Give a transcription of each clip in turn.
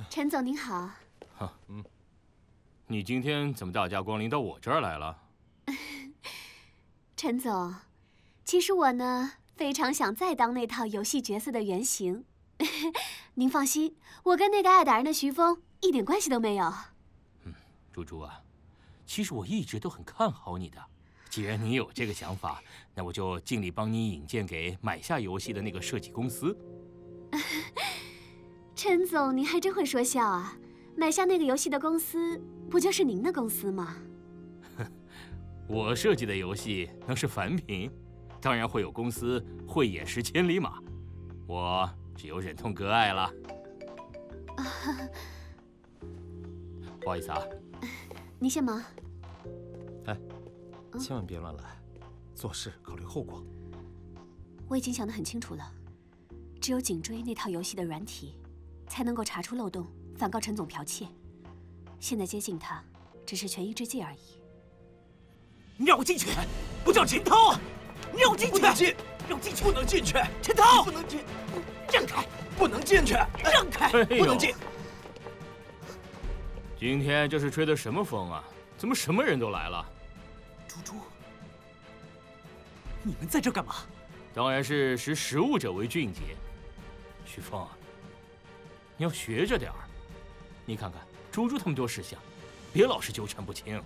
陈总您好。 你今天怎么大驾光临到我这儿来了？ 陈总，其实我呢非常想再当那套游戏角色的原型。您放心，我跟那个爱打人的徐峰一点关系都没有。 猪猪啊，其实我一直都很看好你的。既然你有这个想法，那我就尽力帮你引荐给买下游戏的那个设计公司。 陈总，您还真会说笑啊！买下那个游戏的公司，不就是您的公司吗？ 我设计的游戏能是凡品，当然会有公司慧眼识千里马，我只有忍痛割爱了。不好意思啊。 您先忙。 哎，千万别乱来，做事考虑后果。 我已经想得很清楚了，只有颈椎那套游戏的软体，才能够查出漏洞，反告陈总剽窃。现在接近他，只是权宜之计而已。 绕进去，不叫陈涛，绕进去， 不能进， 绕进去， 不能进去， 陈涛， 不能进， 让开， 不能进去， 让开， 不能进。 今天这是吹的什么风啊？怎么什么人都来了？ 猪猪，你们在这干嘛？ 当然是识时务者为俊杰。徐峰啊，你要学着点儿。你看看猪猪他们多识相，别老是纠缠不清。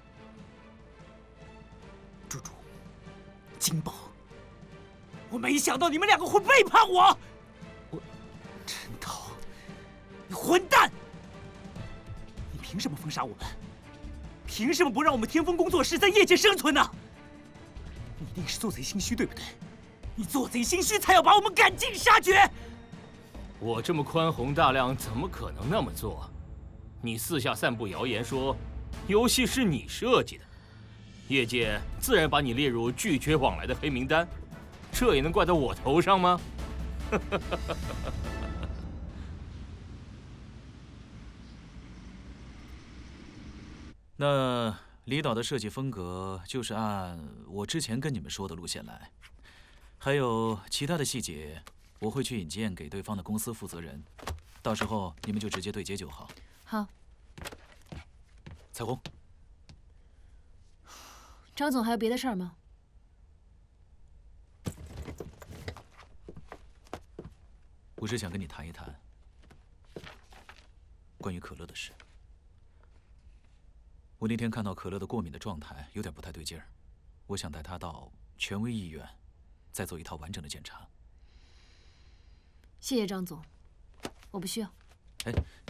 猪猪，金宝，我没想到你们两个会背叛我。陈涛，你混蛋！你凭什么封杀我们？凭什么不让我们天风工作室在业界生存呢？你一定是做贼心虚，对不对？你做贼心虚，才要把我们赶尽杀绝。 我这么宽宏大量，怎么可能那么做？你私下散布谣言说，游戏是你设计的，业界自然把你列入拒绝往来的黑名单，这也能怪到我头上吗？ 那李导的设计风格就是按我之前跟你们说的路线来，还有其他的细节，我会去引荐给对方的公司负责人，到时候你们就直接对接就好。 好。 彩虹， 张总还有别的事儿吗？ 我是想跟你谈一谈关于可乐的事。我那天看到可乐的过敏的状态有点不太对劲儿，我想带他到权威医院，再做一套完整的检查。 谢谢张总，我不需要。 哎，